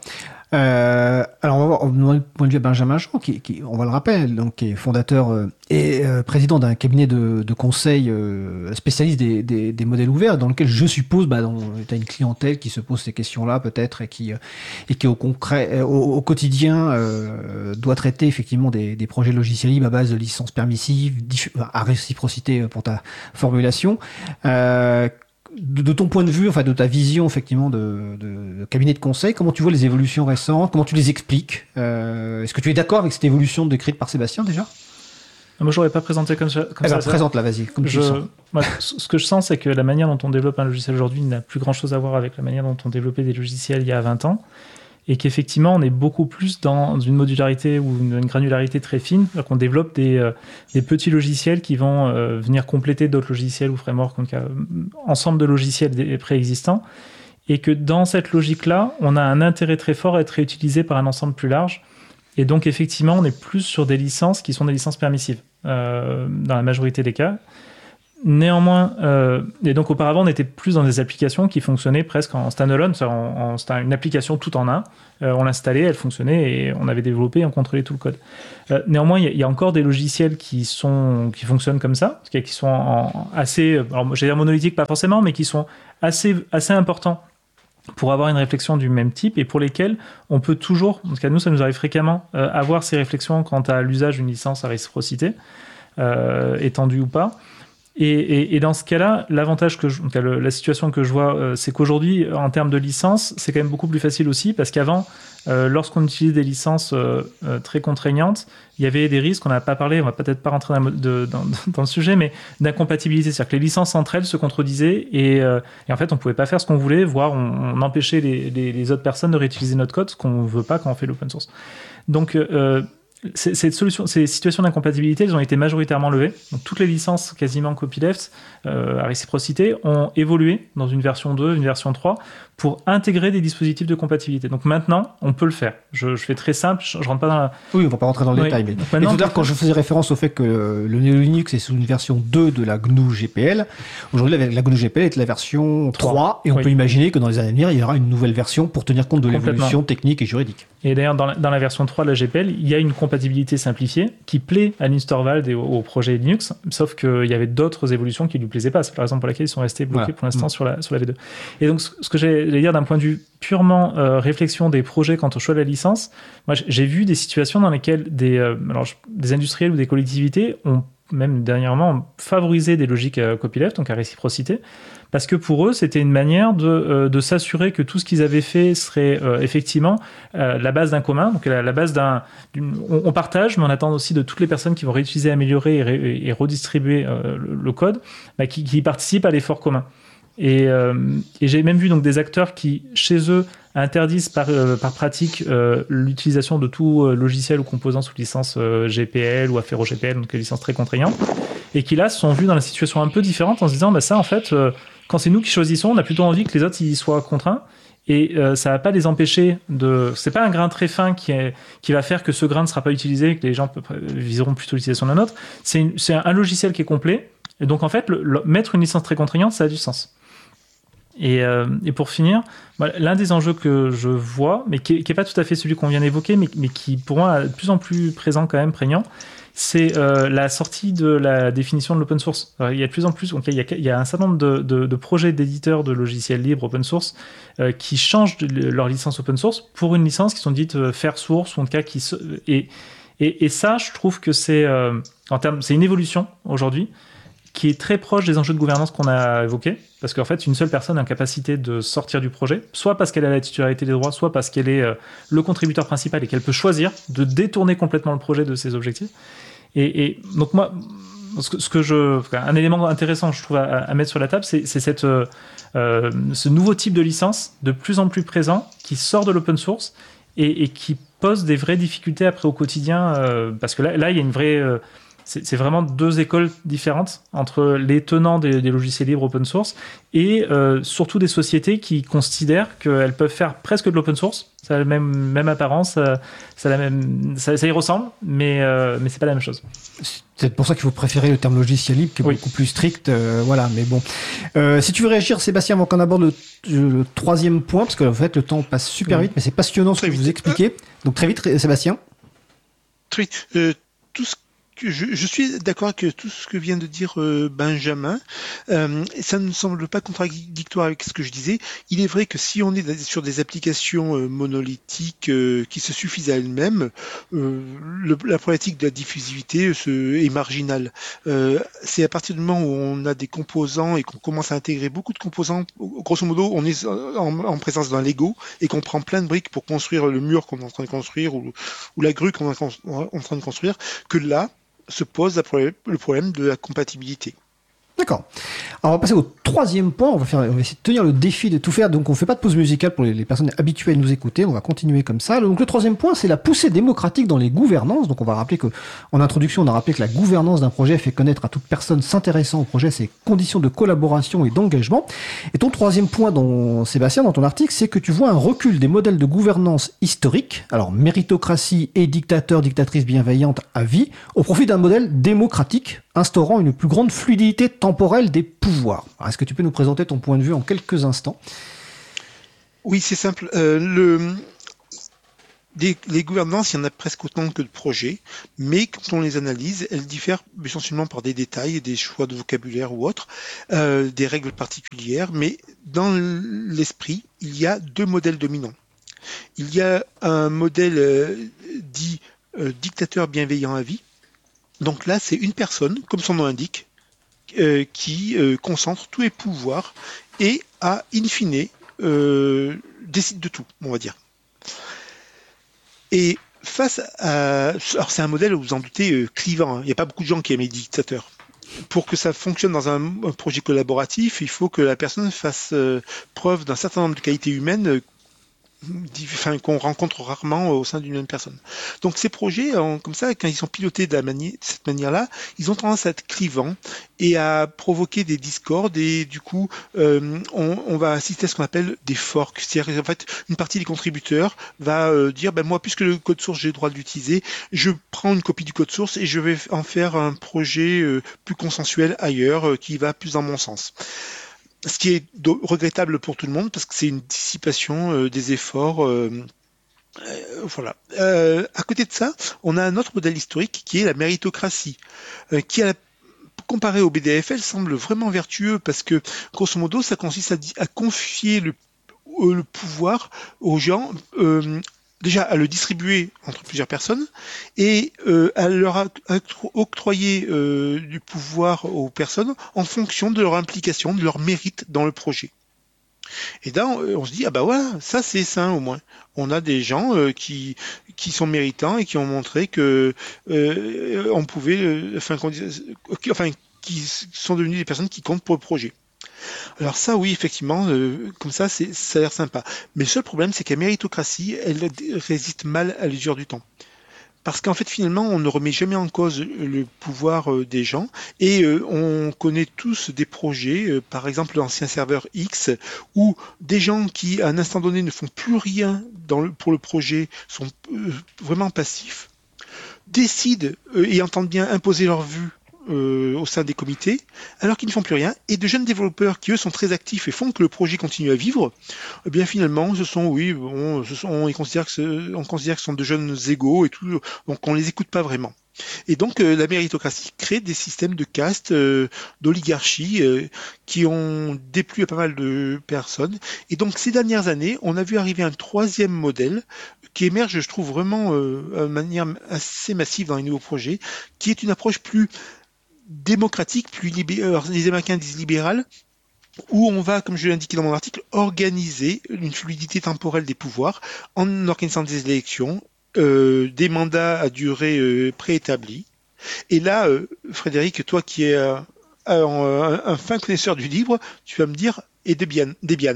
Euh, alors, on va voir, on va le point de vue à Benjamin Jean, qui, qui, on va le rappeler, donc, qui est fondateur euh, et euh, président d'un cabinet de, de conseil euh, spécialiste des, des, des modèles ouverts, dans lequel je suppose, bah, tu as une clientèle qui se pose ces questions-là, peut-être, et qui, euh, et qui au, concret, au, au quotidien, euh, doit traiter effectivement des, des projets logiciels libres à base de licences permissives, à réciprocité pour ta formulation. Euh, De, de ton point de vue, enfin de ta vision effectivement de, de, de cabinet de conseil, comment tu vois les évolutions récentes, comment tu les expliques euh, Est-ce que tu es d'accord avec cette évolution décrite par Sébastien déjà? Moi, je l'aurais pas présenté comme ça. Comme eh ça, ben, ça. Présente-la, vas-y. Comme je, tu le sens. moi, ce que je sens, c'est que la manière dont on développe un logiciel aujourd'hui n'a plus grand-chose à voir avec la manière dont on développait des logiciels il y a vingt ans. Et qu'effectivement, on est beaucoup plus dans une modularité ou une, une granularité très fine. Donc, on développe des, euh, des petits logiciels qui vont euh, venir compléter d'autres logiciels ou frameworks, donc euh, ensemble de logiciels préexistants. Et que dans cette logique-là, on a un intérêt très fort à être réutilisé par un ensemble plus large. Et donc, effectivement, on est plus sur des licences qui sont des licences permissives, euh, dans la majorité des cas. Néanmoins, euh, et donc auparavant, on était plus dans des applications qui fonctionnaient presque en standalone, c'est-à-dire en, en, c'était une application tout en un. Euh, on l'installait, elle fonctionnait et on avait développé et on contrôlait tout le code. Euh, néanmoins, il y, y a encore des logiciels qui sont qui fonctionnent comme ça, qui sont en, assez, alors j'allais dire monolithiques, pas forcément, mais qui sont assez assez importants pour avoir une réflexion du même type et pour lesquels on peut toujours, en tout cas nous, ça nous arrive fréquemment, euh, avoir ces réflexions quant à l'usage d'une licence à réciprocité, euh, étendue ou pas. Et, et, et dans ce cas-là, l'avantage que je, la situation que je vois, euh, c'est qu'aujourd'hui, en termes de licence, c'est quand même beaucoup plus facile aussi, parce qu'avant, euh, lorsqu'on utilise des licences euh, euh, très contraignantes, il y avait des risques, on n'a pas parlé, on va peut-être pas rentrer dans, de, dans, dans le sujet, mais d'incompatibilité, c'est-à-dire que les licences entre elles se contredisaient et, euh, et en fait, on pouvait pas faire ce qu'on voulait, voire on, on empêchait les, les, les autres personnes de réutiliser notre code, ce qu'on veut pas quand on fait l'open source. Donc, euh, Ces, ces, solutions, ces situations d'incompatibilité, elles ont été majoritairement levées. Donc, toutes les licences quasiment copyleft euh, à réciprocité ont évolué dans une version deux, une version trois pour intégrer des dispositifs de compatibilité. Donc maintenant, on peut le faire. Je, je fais très simple, je, je rentre pas dans la... Oui, on va pas rentrer dans le oui. détail. Mais... Et tout à l'heure, quand je faisais référence au fait que le, le Linux est sous une version deux de la G N U G P L, aujourd'hui la, la G N U G P L est la version trois, et on oui. peut imaginer que dans les années à venir, il y aura une nouvelle version pour tenir compte de l'évolution technique et juridique. Et d'ailleurs, dans la, dans la version trois de la G P L, il y a une compatibilité compatibilité simplifiée qui plaît à Linus Torvald et au, au projet Linux, sauf qu'il y avait d'autres évolutions qui lui plaisaient pas. C'est la raison pour laquelle ils sont restés bloqués voilà. pour l'instant mmh. sur, la, sur la V deux. Et donc, ce que j'allais dire d'un point de vue purement euh, réflexion des projets quant au choix de la licence, moi, j'ai vu des situations dans lesquelles des, euh, alors, des industriels ou des collectivités ont même dernièrement favorisé des logiques euh, copyleft, donc à réciprocité, parce que pour eux, c'était une manière de, euh, de s'assurer que tout ce qu'ils avaient fait serait euh, effectivement euh, la base d'un commun, donc la, la base d'un... On, on partage, mais on attend aussi de toutes les personnes qui vont réutiliser, améliorer et, ré, et redistribuer euh, le, le code, bah, qui, qui participent à l'effort commun. Et, euh, et j'ai même vu donc des acteurs qui, chez eux, interdisent par, euh, par pratique euh, l'utilisation de tout euh, logiciel ou composant sous licence euh, G P L ou Affero G P L, donc des licences très contraignantes, et qui là se sont vus dans la situation un peu différente en se disant bah ça en fait euh, quand c'est nous qui choisissons, on a plutôt envie que les autres y soient contraints, et euh, ça va pas les empêcher de... C'est pas un grain très fin qui, est... qui va faire que ce grain ne sera pas utilisé, que les gens viseront plutôt l'utilisation d'un autre. C'est, une... c'est un logiciel qui est complet, et donc en fait le... Le... mettre une licence très contraignante, ça a du sens. Et, euh, et pour finir, voilà, l'un des enjeux que je vois, mais qui n'est pas tout à fait celui qu'on vient d'évoquer, mais, mais qui pour moi est de plus en plus présent quand même, prégnant, c'est euh, la sortie de la définition de l'open source. Alors, il y a de plus en plus, donc il y a, il y a un certain nombre de, de, de projets d'éditeurs de logiciels libres open source euh, qui changent de, leur licence open source pour une licence qui sont dites euh, fair source, ou en tout cas qui se, et, et, et ça, je trouve que c'est, euh, en termes, c'est une évolution aujourd'hui qui est très proche des enjeux de gouvernance qu'on a évoqués, parce qu'en fait, une seule personne a la capacité de sortir du projet, soit parce qu'elle a la titularisation des droits, soit parce qu'elle est euh, le contributeur principal et qu'elle peut choisir de détourner complètement le projet de ses objectifs. Et, et donc moi, ce que, ce que je, un élément intéressant, je trouve, à, à mettre sur la table, c'est, c'est cette, euh, euh, ce nouveau type de licence de plus en plus présent, qui sort de l'open source et, et qui pose des vraies difficultés après au quotidien, euh, parce que là, là, il y a une vraie... Euh, C'est, c'est vraiment deux écoles différentes entre les tenants des, des logiciels libres open source et euh, surtout des sociétés qui considèrent qu'elles peuvent faire presque de l'open source. Ça a la même, même apparence, ça, ça, a la même, ça, ça y ressemble, mais, euh, mais c'est pas la même chose. C'est pour ça qu'il faut préférer le terme logiciel libre, qui est oui. beaucoup plus strict. Euh, voilà, mais bon. Euh, si tu veux réagir, Sébastien, avant qu'on aborde le, le troisième point, parce qu'en fait, le temps passe super oui. vite, mais c'est passionnant ce que vous expliquez. Donc très vite, Sébastien. Très vite. Euh, tout ce Je, je suis d'accord avec tout ce que vient de dire euh, Benjamin. Euh, ça ne me semble pas contradictoire avec ce que je disais. Il est vrai que si on est sur des applications euh, monolithiques euh, qui se suffisent à elles-mêmes, euh, le, la problématique de la diffusivité se, est marginale. Euh, c'est à partir du moment où on a des composants et qu'on commence à intégrer beaucoup de composants, grosso modo, on est en, en présence d'un Lego et qu'on prend plein de briques pour construire le mur qu'on est en train de construire ou, ou la grue qu'on est en train de construire, que là, se pose le problème de la compatibilité. D'accord. Alors on va passer au troisième point. On va, faire, on va essayer de tenir le défi de tout faire. Donc on ne fait pas de pause musicale pour les, les personnes habituées à nous écouter. On va continuer comme ça. Donc le troisième point, c'est la poussée démocratique dans les gouvernances. Donc on va rappeler que, en introduction, on a rappelé que la gouvernance d'un projet fait connaître à toute personne s'intéressant au projet ses conditions de collaboration et d'engagement. Et ton troisième point, dans, Sébastien, dans ton article, c'est que tu vois un recul des modèles de gouvernance historiques, alors méritocratie et dictateur, dictatrice bienveillante à vie, au profit d'un modèle démocratique, instaurant une plus grande fluidité temporelle des pouvoirs. Alors, est-ce que tu peux nous présenter ton point de vue en quelques instants ? Oui, c'est simple. Euh, le... Des, les gouvernances, il y en a presque autant que de projets, mais quand on les analyse, elles diffèrent essentiellement par des détails, des choix de vocabulaire ou autres, euh, des règles particulières, mais dans l'esprit, il y a deux modèles dominants. Il y a un modèle euh, dit euh, dictateur bienveillant à vie. Donc là, c'est une personne, comme son nom l'indique, euh, qui euh, concentre tous les pouvoirs et, à in fine, euh, décide de tout, on va dire. Et face à... Alors c'est un modèle, vous en doutez, euh, clivant. Hein. Il n'y a pas beaucoup de gens qui aiment les dictateurs. Pour que ça fonctionne dans un, un projet collaboratif, il faut que la personne fasse euh, preuve d'un certain nombre de qualités humaines euh, Enfin, qu'on rencontre rarement au sein d'une même personne. Donc ces projets, comme ça, quand ils sont pilotés de, la mani- de cette manière-là, ils ont tendance à être clivants et à provoquer des discordes et du coup, euh, on, on va assister à ce qu'on appelle des forks. C'est-à-dire en fait, une partie des contributeurs va euh, dire, ben moi, puisque le code source j'ai le droit de l'utiliser, je prends une copie du code source et je vais en faire un projet euh, plus consensuel ailleurs, euh, qui va plus dans mon sens. Ce qui est do- regrettable pour tout le monde parce que c'est une dissipation euh, des efforts euh, Euh, voilà. Euh, à côté de ça, on a un autre modèle historique qui est la méritocratie, euh, qui a comparé au B D F L semble vraiment vertueux parce que grosso modo ça consiste à, à confier le, euh, le pouvoir aux gens, euh, déjà à le distribuer entre plusieurs personnes et euh, à leur octroyer euh, du pouvoir aux personnes en fonction de leur implication, de leur mérite dans le projet. Et là, on, on se dit, ah bah voilà, ça c'est sain au moins. On a des gens euh, qui, qui sont méritants et qui ont montré que euh, on pouvait, euh, enfin, qu'on, enfin, qui sont devenus des personnes qui comptent pour le projet. Alors ça, oui, effectivement, euh, comme ça, c'est, ça a l'air sympa. Mais le seul problème, c'est que la méritocratie, elle résiste mal à l'usure du temps. Parce qu'en fait, finalement, on ne remet jamais en cause le pouvoir euh, des gens et euh, on connaît tous des projets, euh, par exemple l'ancien serveur X, où des gens qui, à un instant donné, ne font plus rien dans le, pour le projet, sont euh, vraiment passifs, décident euh, et entendent bien imposer leur vue Euh, au sein des comités, alors qu'ils ne font plus rien, et de jeunes développeurs qui eux sont très actifs et font que le projet continue à vivre, eh bien finalement ce sont, oui, bon, ce sont, ils considèrent que ce, on considère que ce sont de jeunes égaux et tout, donc on les écoute pas vraiment. Et donc euh, la méritocratie crée des systèmes de caste, euh, d'oligarchie, euh, qui ont déplu à pas mal de personnes. Et donc ces dernières années, on a vu arriver un troisième modèle qui émerge, je trouve, vraiment euh, de manière assez massive dans les nouveaux projets, qui est une approche plus démocratique, plus libérale, les Américains disent libérale, où on va, comme je l'ai indiqué dans mon article, organiser une fluidité temporelle des pouvoirs en organisant des élections, euh, des mandats à durée euh, préétablie. Et là, euh, Frédéric, toi qui es euh, un, un fin connaisseur du livre, tu vas me dire, et Debian, Debian.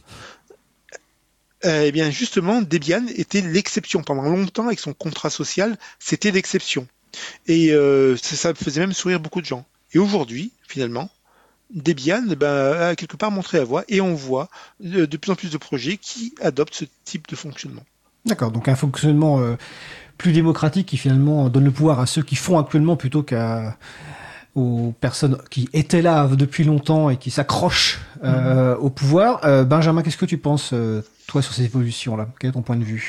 Eh bien, justement, Debian était l'exception. Pendant longtemps, avec son contrat social, c'était l'exception. Et euh, ça faisait même sourire beaucoup de gens. Et aujourd'hui, finalement, Debian ben, a quelque part montré la voie et on voit de, de plus en plus de projets qui adoptent ce type de fonctionnement. D'accord, donc un fonctionnement euh, plus démocratique qui finalement donne le pouvoir à ceux qui font actuellement plutôt qu'à aux personnes qui étaient là depuis longtemps et qui s'accrochent euh, mmh. au pouvoir. Euh, Benjamin, qu'est-ce que tu penses, euh, toi, sur ces évolutions-là ? Quel est ton point de vue ?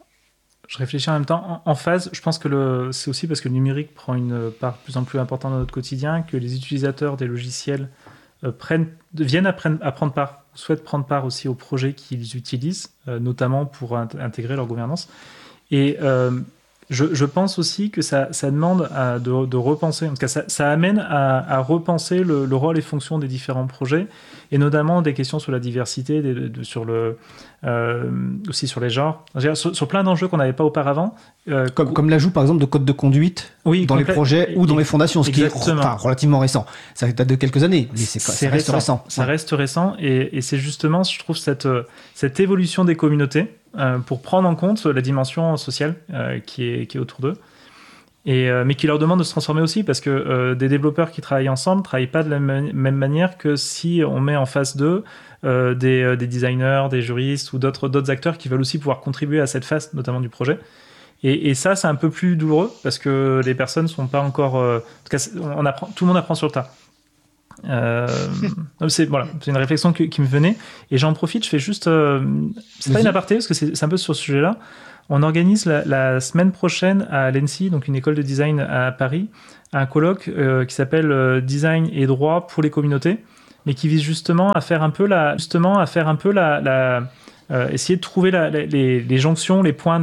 Je réfléchis en même temps. En, en phase, je pense que le, c'est aussi parce que le numérique prend une part de plus en plus importante dans notre quotidien, que les utilisateurs des logiciels euh, prennent, viennent à, prenne, à prendre part, souhaitent prendre part aussi aux projets qu'ils utilisent, euh, notamment pour int- intégrer leur gouvernance. Et euh, je, je pense aussi que ça, ça demande à, de, de repenser, en tout cas ça, ça amène à, à repenser le, le rôle et fonction des différents projets, et notamment des questions sur la diversité, des, de, sur le, euh, aussi sur les genres, sur, sur plein d'enjeux qu'on n'avait pas auparavant. Euh, comme, comme l'ajout par exemple de code de conduite oui, dans complète, les projets ou dans les fondations, ce exactement. Qui est enfin, relativement récent. Ça date de quelques années, mais c'est, c'est ça reste récent. récent. Ça ouais. reste récent, et, et c'est justement, je trouve, cette, cette évolution des communautés euh, pour prendre en compte la dimension sociale euh, qui, est, qui est autour d'eux. Et, euh, mais qui leur demande de se transformer aussi, parce que euh, des développeurs qui travaillent ensemble ne travaillent pas de la ma- même manière que si on met en face d'eux euh, des, euh, des designers, des juristes ou d'autres, d'autres acteurs qui veulent aussi pouvoir contribuer à cette phase, notamment du projet. Et, et ça, c'est un peu plus douloureux, parce que les personnes ne sont pas encore... Euh, en tout cas, on apprend, tout le monde apprend sur le tas. Euh, c'est, voilà, c'est une réflexion qui, qui me venait. Et j'en profite, je fais juste... Euh, c'est Vas-y. Pas une aparté, parce que c'est, c'est un peu sur ce sujet-là. On organise la, la semaine prochaine à l'E N S I, donc une école de design à Paris, un colloque euh, qui s'appelle euh, Design et droit pour les communautés, mais qui vise justement à faire un peu la, justement à faire un peu la, la euh, essayer de trouver la, les, les jonctions, les points